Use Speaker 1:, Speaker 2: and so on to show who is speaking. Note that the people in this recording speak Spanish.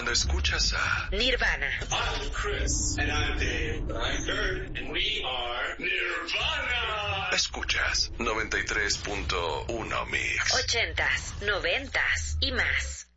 Speaker 1: cuando escuchas a
Speaker 2: Nirvana.
Speaker 3: I'm Chris. And I'm Dave. I'm Kurt. And we are Nirvana.
Speaker 1: Escuchas 93.1 Mix.
Speaker 2: 80s, 90s y más.